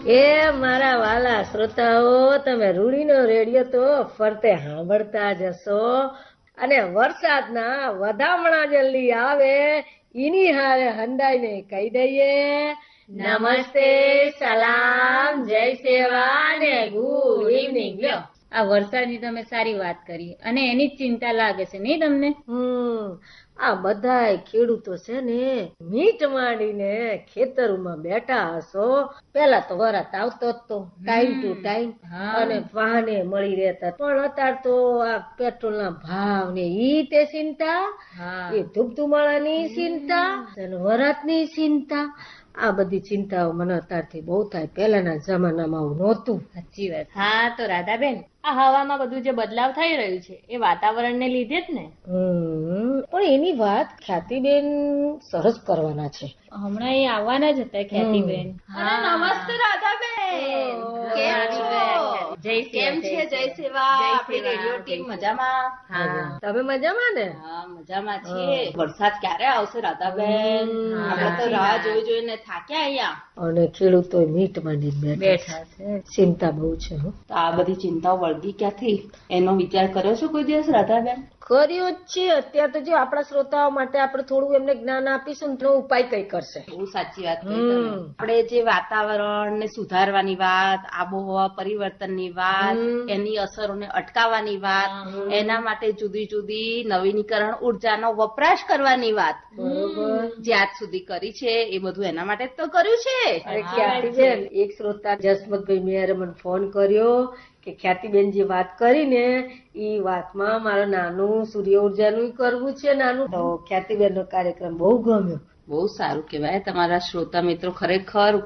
એ મારા વાલા શ્રોતાઓ, તમે રૂડીનો રેડિયો તો ફરતે સાંભળતા જશો અને વરસાદના વધામણા જલ્દી આવે ઈની હારે હંડાઈને કહી દઈએ નમસ્તે, સલામ, જય સેવા ને ગુડ ઇવનિંગ. લ્યો, આ વરસાદની તમે સારી વાત કરી અને એની જ ચિંતા લાગે છે નહીં તમને? આ બધાય ખેડૂતો છે ને મીટ માંડીને ખેતરોમાં બેઠા હશો. પેલા તો વરસાદ આવતો જ તો ટાઈમ ટુ ટાઈમ અને વાહને મળી રહેતા, પણ અત્યારે તો આ પેટ્રોલના ભાવ ને ઈ તે ચિંતા, એ ધૂપધુમાળાની ચિંતા અને વરસાદની ચિંતા. આ બધી ચિંતાઓ મને અત્યારથી બહુ થાય. પહેલાના જમાનામાં આવું નહોતું. સાચી વાત. હા, તો રાધાબેન, આ હવામાં બધું જે બદલાવ થઈ રહ્યું છે એ વાતાવરણને લીધે જ ને. પણ એની વાત ખ્યાતિબેન સરસ કરવાના છે. હમણાં એ આવવાના જ હતા ખ્યાતિબેન. નમસ્તે રાધાબેન, કેમ છે? જય સેવા. આપણી રેડિયો ટીમ મજામાં? તમે મજામાં ને? હા, મજામાં છીએ. વરસાદ ક્યારે આવશે રાધાબેન? આપણે તો રાહ જોઈને થાક્યા અહીંયા. અને ખેડૂતો મીટ માંડીને બેઠા છે. ચિંતા બહુ છે. તો આ બધી ચિંતાઓ વળગી ક્યાંથી? એનો વિચાર કર્યો છો કોઈ દિવસ રાધાબેન? કર્યો જ છે. અત્યારે તો જો આપણા શ્રોતાઓ માટે આપણે થોડું એમને જ્ઞાન આપીશું ને તો ઉપાય કઈ કરશે. બહુ સાચી વાત કહી તમે. આપણે જે વાતાવરણ ને સુધારવાની વાત, આબોહવા પરિવર્તનની વાત, એની અસરોને અટકાવવાની વાત, એના માટે જુદી જુદી નવીનીકરણ ઉર્જાનો વપરાશ કરવાની વાત જે આજ સુધી કરી છે એ બધું એના માટે જ તો કર્યું છે. અરે ખ્યાતિબેન, એક શ્રોતા જસમતભાઈ મેયરે મને ફોન કર્યો કે ખ્યાતિબેન જે વાત કરી ને ઈ વાતમાં મારે નાનું સૂર્ય ઉર્જાનું કરવું છે નાનું. તો ખ્યાતિબેન નો કાર્યક્રમ બહુ ગમ્યો. બહુ સારું કહેવાય. તમારા શ્રોતા મિત્રો ખરેખર